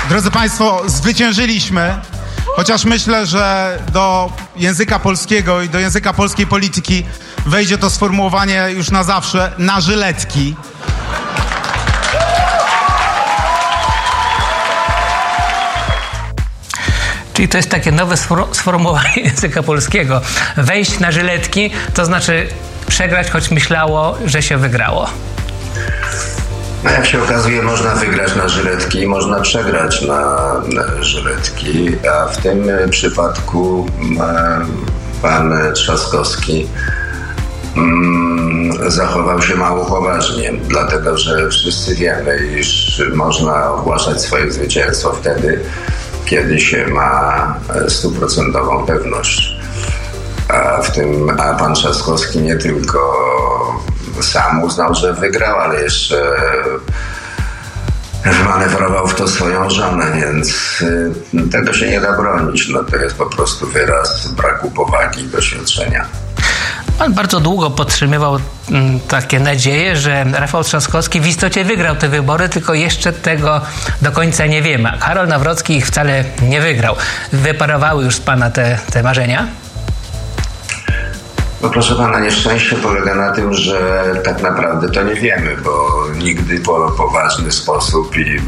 Drodzy Państwo, zwyciężyliśmy, chociaż myślę, że do języka polskiego i do języka polskiej polityki wejdzie to sformułowanie już na zawsze, na żyletki. Czyli to jest takie nowe sformułowanie języka polskiego. Wejść na żyletki, to znaczy przegrać, choć myślało, że się wygrało. No jak się okazuje, można wygrać na żyletki i można przegrać na żyletki, a w tym przypadku pan Trzaskowski zachował się mało poważnie, dlatego że wszyscy wiemy, iż można ogłaszać swoje zwycięstwo wtedy, kiedy się ma 100% pewność. A pan Trzaskowski nie tylko sam uznał, że wygrał, ale jeszcze wmanewrował w to swoją żonę, więc tego się nie da bronić. No, to jest po prostu wyraz braku powagi i doświadczenia. Pan bardzo długo podtrzymywał takie nadzieje, że Rafał Trzaskowski w istocie wygrał te wybory, tylko jeszcze tego do końca nie wiemy. Karol Nawrocki ich wcale nie wygrał. Wyparowały już z pana te marzenia? No proszę pana, nieszczęście polega na tym, że tak naprawdę to nie wiemy, bo nigdy po poważny sposób i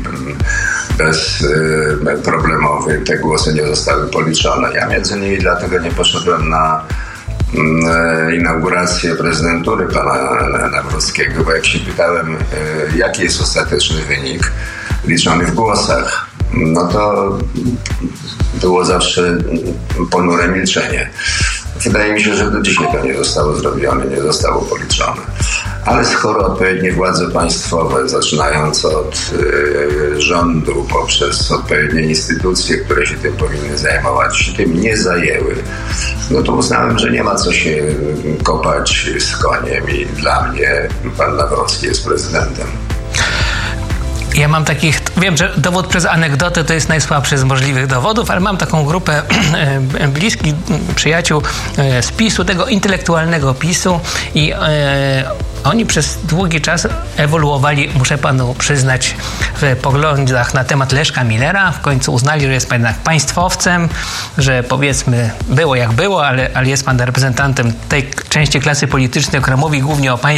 bezproblemowy te głosy nie zostały policzone. Ja między innymi dlatego nie poszedłem na inaugurację prezydentury pana Nawrockiego, bo jak się pytałem, jaki jest ostateczny wynik liczony w głosach, no to było zawsze ponure milczenie. Wydaje mi się, że do dzisiaj to nie zostało zrobione, nie zostało policzone. Ale skoro odpowiednie władze państwowe, zaczynając od rządu, poprzez odpowiednie instytucje, które się tym powinny zajmować, się tym nie zajęły, no to uznałem, że nie ma co się kopać z koniem i dla mnie pan Nawrocki jest prezydentem. Ja mam takich, wiem, że dowód przez anegdotę to jest najsłabszy z możliwych dowodów, ale mam taką grupę bliskich przyjaciół z PiS-u, tego intelektualnego PiS-u i oni przez długi czas ewoluowali, muszę panu przyznać, w poglądach na temat Leszka Millera. W końcu uznali, że jest pan jednak państwowcem, że powiedzmy było jak było, ale jest pan reprezentantem tej części klasy politycznej, która mówi głównie o państwie.